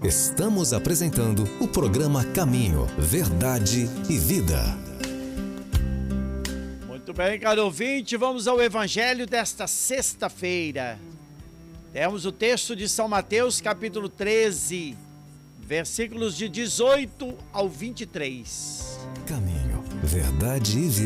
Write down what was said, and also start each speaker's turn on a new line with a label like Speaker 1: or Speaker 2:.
Speaker 1: Estamos apresentando o programa Caminho, Verdade e Vida.
Speaker 2: Muito bem, caro ouvinte, vamos ao Evangelho desta sexta-feira. Temos o texto de São Mateus, capítulo 13, versículos de 18 ao 23.
Speaker 1: Caminho, Verdade e Vida.